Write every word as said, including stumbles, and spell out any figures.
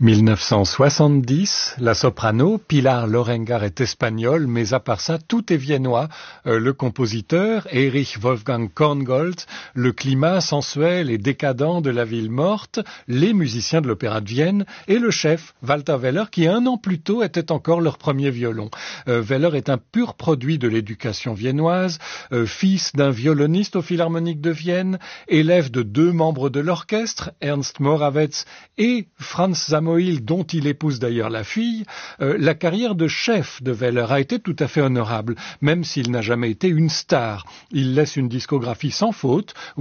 mille neuf cent soixante-dix, la soprano Pilar Lorengar est espagnole, mais à part ça, tout est viennois. Euh, le compositeur, Erich Wolfgang Korngold, le climat sensuel et décadent de la ville morte, les musiciens de l'Opéra de Vienne et le chef, Walter Weller, qui un an plus tôt était encore leur premier violon. Euh, Weller est un pur produit de l'éducation viennoise, euh, fils d'un violoniste au Philharmonique de Vienne, élève de deux membres de l'orchestre, Ernst Morawetz et Franz Samoil, dont il épouse d'ailleurs la fille. Euh, la carrière de chef de Weller a été tout à fait honorable, même s'il n'a jamais été une star. Il laisse une discographie sans faute,